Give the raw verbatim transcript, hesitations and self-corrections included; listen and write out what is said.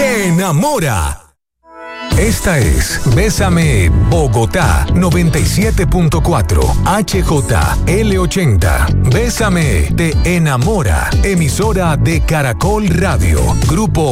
te enamora. Esta es Bésame Bogotá noventa y siete punto cuatro H J L ochenta. Bésame te enamora. Emisora de Caracol Radio. Grupo